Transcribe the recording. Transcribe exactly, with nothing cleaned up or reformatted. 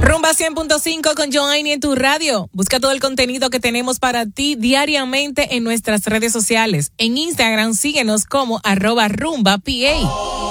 Rumba cien punto cinco con Joanny en tu radio. Busca todo el contenido que tenemos para ti diariamente en nuestras redes sociales. En Instagram síguenos como arroba rumba pa.